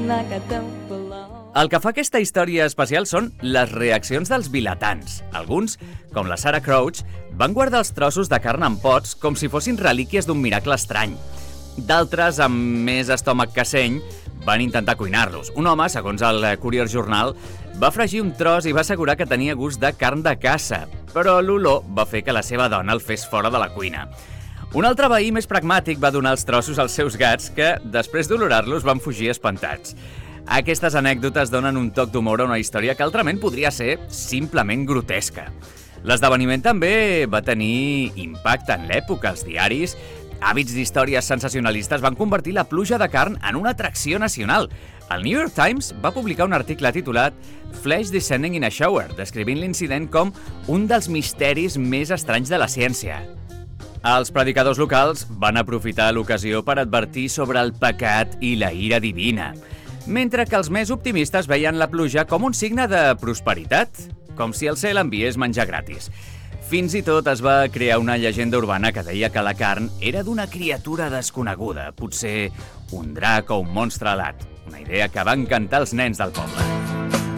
like I don't belong. El que fa aquesta història especial són les reaccions dels vilatans. Alguns, com la Sarah Crouch, van guardar els trossos de carn en pots com si fossin relíquies d'un miracle estrany. D'altres, amb més estómac que seny, van intentar cuinar-los. Un home, segons el Courier Journal, va fregir un tros i va assegurar que tenia gust de carn de caça, però l'olor va fer que la seva dona el fes fora de la cuina. Un altre veí més pragmàtic va donar els trossos als seus gats que, després d'olorar-los, van fugir espantats. Aquestes anècdotes donen un toc d'humor a una història que altrament podria ser simplement grotesca. L'esdeveniment també va tenir impacte en l'època. Els diaris, hàbits d'històries sensacionalistes, van convertir la pluja de carn en una atracció nacional. El New York Times va publicar un article titulat Flesh Descending in a Shower, descrivint l'incident com un dels misteris més estranys de la ciència. Els predicadors locals van aprofitar l'ocasió per advertir sobre el pecat i la ira divina, mentre que els més optimistes veien la pluja com un signe de prosperitat, com si el cel enviés menjar gratis. Fins i tot es va crear una llegenda urbana que deia que la carn era d'una criatura desconeguda, potser un drac o un monstre alat, una idea que va encantar els nens del poble.